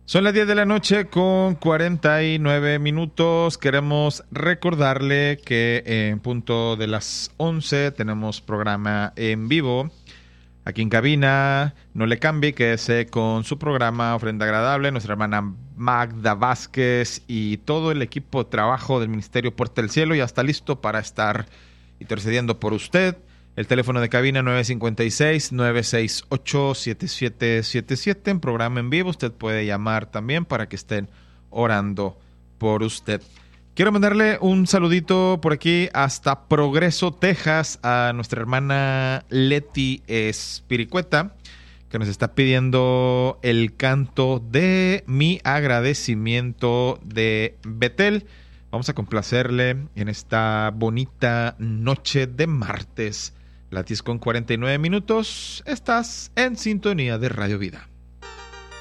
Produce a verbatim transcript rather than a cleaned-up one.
Son las diez de la noche con cuarenta y nueve minutos. Queremos recordarle que en punto de las once tenemos programa en vivo aquí en cabina. No le cambie, quédese con su programa Ofrenda Agradable. Nuestra hermana Magda Vázquez y todo el equipo de trabajo del Ministerio Puerta del Cielo ya está listo para estar intercediendo por usted. El teléfono de cabina nueve cinco seis, nueve seis ocho, siete siete siete siete. En programa en vivo usted puede llamar también para que estén orando por usted. Quiero mandarle un saludito por aquí hasta Progreso, Texas, a nuestra hermana Leti Espiricueta, que nos está pidiendo el canto de Mi Agradecimiento de Betel. Vamos a complacerle en esta bonita noche de martes. Las diez con cuarenta y nueve minutos, estás en sintonía de Radio Vida.